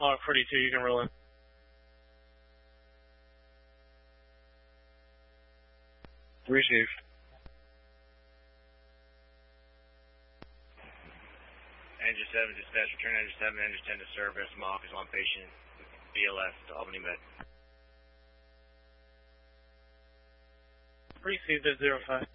Lock 42, you can roll in. Receive. Engine 7, dispatch, return engine 7, engine 10 to service. Mock is on patient BLS to Albany Med. Received at 05.